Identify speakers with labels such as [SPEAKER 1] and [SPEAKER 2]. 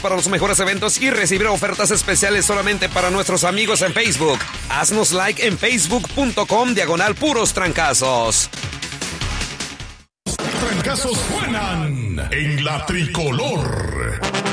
[SPEAKER 1] para los mejores eventos y recibir ofertas especiales solamente para nuestros amigos en Facebook. Haznos like en facebook.com/puros trancazos.
[SPEAKER 2] Trancazos suenan en la tricolor.